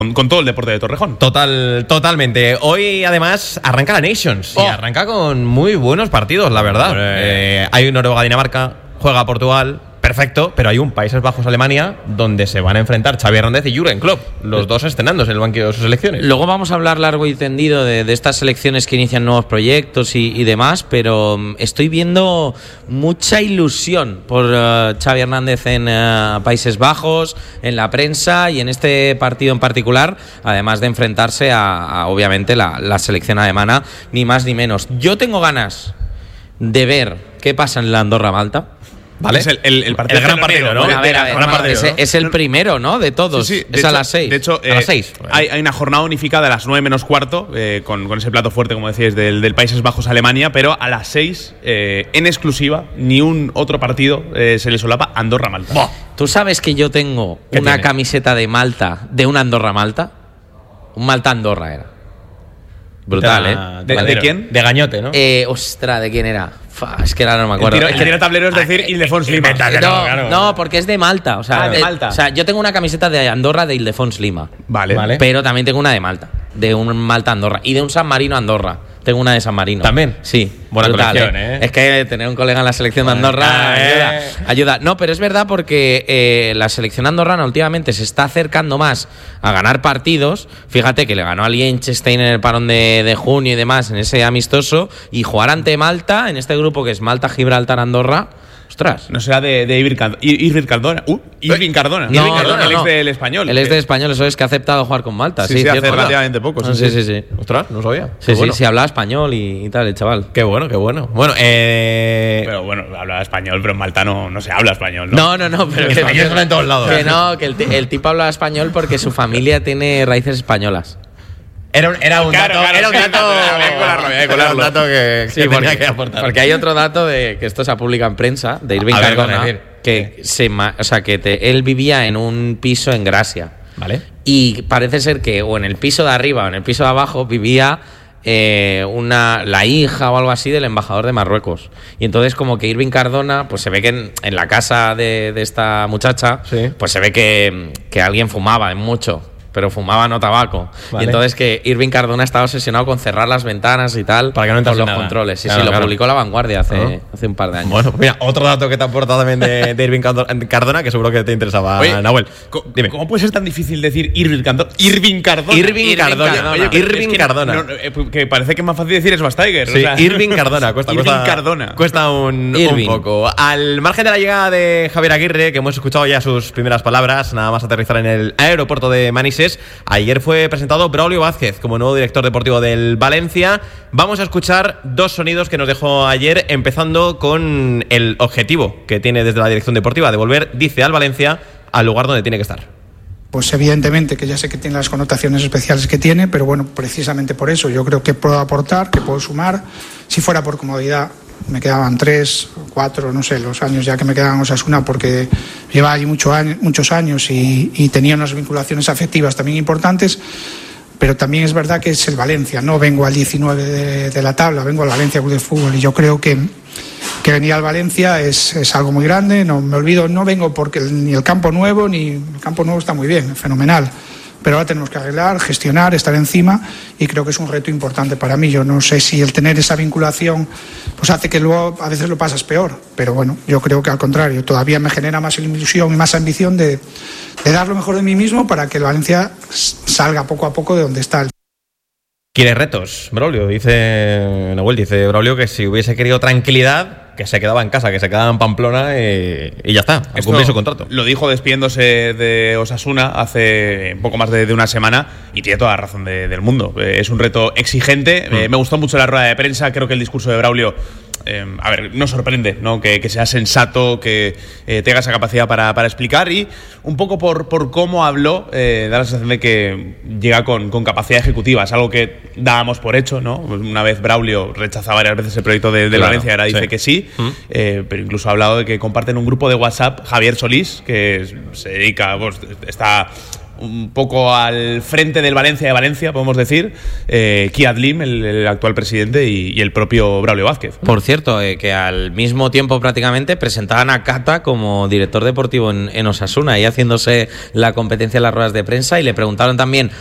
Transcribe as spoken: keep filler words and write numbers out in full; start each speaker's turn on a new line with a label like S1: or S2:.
S1: Con, con todo el deporte de Torrejón.
S2: Total, totalmente. Hoy, además, arranca la Nations.
S1: Oh.
S2: Y arranca con muy buenos partidos, la verdad. Eh, hay un Noruega-Dinamarca, juega Portugal. Perfecto, pero hay un Países Bajos-Alemania donde se van a enfrentar Xavi Hernández y Jürgen Klopp, los dos estrenándose en el banquillo de sus selecciones.
S3: Luego vamos a hablar largo y tendido de, de estas selecciones que inician nuevos proyectos y, y demás, pero um, estoy viendo mucha ilusión por uh, Xavi Hernández en uh, Países Bajos, en la prensa y en este partido en particular, además de enfrentarse a, a obviamente, la, la selección alemana, ni más ni menos. Yo tengo ganas de ver qué pasa en la Andorra-Malta.
S1: ¿Vale? Es el, el, el partido
S2: el gran partido, ¿no?
S3: Bueno, a ver, a ver,
S2: gran
S3: no,
S2: partido,
S3: es,
S2: ¿no?
S3: es el primero, ¿no? De todos.
S1: Sí, sí, de
S3: es
S1: hecho,
S3: a las seis.
S1: De hecho, eh,
S2: a las seis.
S1: Hay, hay una jornada unificada a las nueve menos cuarto, eh, con, con ese plato fuerte, como decíais, del, del Países Bajos-Alemania, pero a las seis, eh, en exclusiva, ni un otro partido eh, se le solapa Andorra-Malta.
S3: ¿Tú sabes que yo tengo una
S2: tiene?
S3: camiseta de Malta, de un Andorra-Malta? Un Malta-Andorra era. Brutal,
S2: de,
S3: ¿eh?
S1: ¿De,
S3: Vale.
S1: ¿De quién?
S2: De Gañote, ¿no?
S3: Eh, ostra, ¿de quién era? Fa, es que ahora no me acuerdo.
S1: El tiro, el tiro tablero es decir Ildefons Lima.
S3: No,
S2: claro.
S3: no, porque es de Malta. O sea,
S1: Ah, de
S3: eh,
S1: Malta.
S3: O sea, yo tengo una camiseta de Andorra de Ildefons Lima.
S1: Vale.
S2: Vale.
S3: Pero también tengo una de Malta. De un Malta Andorra. Y de un San Marino Andorra. Tengo una de San Marino.
S2: ¿También?
S3: Sí.
S2: Buena
S3: brutal,
S2: colección, ¿eh?
S3: Es que tener un colega en la selección de Andorra
S2: Ah,
S3: ayuda,
S2: eh.
S3: ayuda. No, pero es verdad porque eh, la selección andorrana últimamente se está acercando más a ganar partidos. Fíjate que le ganó a Liechtenstein en el parón de, de junio y demás, en ese amistoso. Y jugar ante Malta, en este grupo que es Malta, Gibraltar, Andorra. Ostras.
S1: No será de, de Irving Cardona. Irving Cardona. Uh, Irving Cardona.
S3: No,
S1: Irving Cardona,
S3: no,
S1: el
S3: no.
S1: ex del Español.
S3: El ex del Español, eso es que ha aceptado jugar con Malta.
S1: Sí,
S3: Sí,
S1: sí, hace
S3: cierto.
S1: relativamente poco.
S3: Ah,
S1: Sí,
S3: sí, sí, sí.
S2: Ostras, no sabía.
S3: Sí,
S2: Qué
S3: sí,
S2: bueno.
S3: sí, hablaba español y, y tal, el chaval.
S2: Qué bueno, qué bueno. Bueno, eh.
S1: Pero bueno, habla español, pero en Malta no, no se habla español, ¿no?
S3: No, no, no, pero
S2: Que
S3: que,
S2: español suena en todos lados.
S3: que no, que el, ti- el tipo habla español porque su familia tiene raíces españolas.
S2: Era un, era un
S1: Claro,
S2: dato.
S1: claro,
S2: era un
S1: sí,
S2: dato.
S1: había que colarlo, había que
S2: Era un
S1: colarlo.
S2: dato que,
S3: Sí,
S2: que
S3: porque,
S2: tenía que aportar.
S3: porque hay otro dato de que esto se ha publicado en prensa de Irving
S2: A ver,
S3: Cardona,
S2: con decir.
S3: que se, ma- o sea, que te- él vivía en un piso en Gracia.
S2: Vale.
S3: Y parece ser que o en el piso de arriba o en el piso de abajo vivía eh, una la hija o algo así del embajador de Marruecos. Y entonces como que Irving Cardona, pues se ve que en, en la casa de, de esta muchacha,
S2: Sí.
S3: pues se ve que, que alguien fumaba mucho. Pero fumaba no tabaco.
S2: Vale.
S3: Y entonces que Irving Cardona estaba obsesionado con cerrar las ventanas y tal
S2: Para que no
S3: con
S2: entrase
S3: los
S2: nada.
S3: controles. Sí,
S2: Claro,
S3: sí, lo
S2: claro.
S3: publicó La Vanguardia hace,
S2: Ah.
S3: hace un par de años.
S2: Bueno, mira, otro dato que te ha aportado también de, de Irving Cardona, que seguro que te interesaba,
S1: Oye,
S2: Nahuel.
S1: co-
S2: Dime.
S1: ¿Cómo puede ser tan difícil decir Irving Cardona? Irving Cardona.
S2: Irving Cardona.
S1: Oye,
S2: Irving
S1: es que
S2: Cardona.
S1: no- no, eh, que parece que es más fácil decir Schwarzenegger.
S2: Sí,
S1: o sea.
S2: Irving Cardona, cuesta,
S1: Irving
S2: cuesta,
S1: Cardona.
S2: cuesta un, un
S3: Irving.
S2: poco. Al margen de la llegada de Javier Aguirre, que hemos escuchado ya sus primeras palabras, nada más aterrizar en el aeropuerto de Manises, ayer fue presentado Braulio Vázquez como nuevo director deportivo del Valencia. Vamos a escuchar dos sonidos que nos dejó ayer, empezando con el objetivo que tiene desde la dirección deportiva, de volver, dice, al Valencia al lugar donde tiene que estar.
S4: Pues evidentemente que ya sé que tiene las connotaciones especiales que tiene, pero bueno, precisamente por eso yo creo que puedo aportar, que puedo sumar. Si fuera por comodidad, me quedaban tres, cuatro, no sé, los años ya que me quedaban en Osasuna, porque lleva allí mucho año, muchos años y, y tenía unas vinculaciones afectivas también importantes. Pero también es verdad que es el Valencia, no vengo al diecinueve de, de la tabla, vengo al Valencia Club de Fútbol y yo creo que, que venir al Valencia es, es algo muy grande. No me olvido, no vengo porque el, ni el campo nuevo, ni el campo nuevo está muy bien, fenomenal, pero ahora tenemos que arreglar, gestionar, estar encima y creo que es un reto importante para mí. Yo no sé si el tener esa vinculación pues hace que luego a veces lo pasas peor, pero bueno, yo creo que al contrario, todavía me genera más ilusión y más ambición de, de dar lo mejor de mí mismo para que el Valencia salga poco a poco de donde está.
S2: Quiere retos, Braulio, dice Nahuel, dice Braulio que si hubiese querido tranquilidad, que se quedaba en casa, que se quedaba en Pamplona y, y ya está, a
S1: Esto
S2: cumplir su contrato.
S1: Lo dijo despidiéndose de Osasuna hace poco más de, de una semana y tiene toda la razón de- del mundo. Eh, es un reto exigente.
S2: Mm.
S1: Eh, me gustó mucho la rueda de prensa. Creo que el discurso de Braulio, eh, a ver, no sorprende, ¿no? Que, que sea sensato, que eh, tenga esa capacidad para, para explicar y un poco por, por cómo habló, eh, da la sensación de que llega con, con capacidad ejecutiva. Es algo que dábamos por hecho, ¿no? Una vez Braulio rechaza varias veces el proyecto de, de
S2: Claro,
S1: Valencia, ahora dice
S2: sí.
S1: que sí.
S2: Mm.
S1: Eh, pero incluso ha hablado de que comparten un grupo de WhatsApp Javier Solís, que se dedica, pues, está un poco al frente del Valencia de Valencia, podemos decir, eh, Kiad Lim, el, el actual presidente, y, y el propio Braulio Vázquez.
S3: Por cierto, eh, que al mismo tiempo prácticamente presentaban a Cata como director deportivo en, en Osasuna, y haciéndose la competencia en las ruedas de prensa, y le preguntaron también